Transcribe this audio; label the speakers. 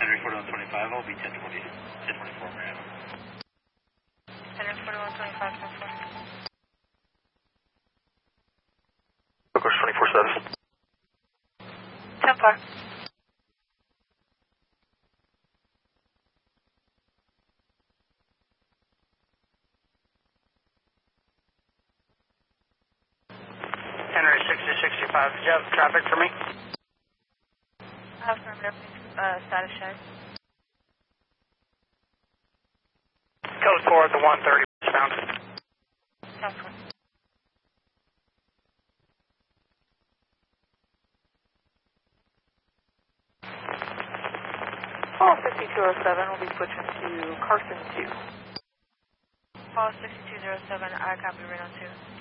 Speaker 1: Henry 4125, I'll be 1024 Miami.
Speaker 2: Henry 4125, 10-4.
Speaker 3: Course 24-7.
Speaker 2: 10-4.
Speaker 4: Henry 6065, do you have traffic for me?
Speaker 2: Affirmative, status check.
Speaker 4: Code 4 at the 130 pound.
Speaker 2: 10-4.
Speaker 5: Paul 6207 will be switching to Carson 2.
Speaker 2: Paul 6207, I copy Reno 2.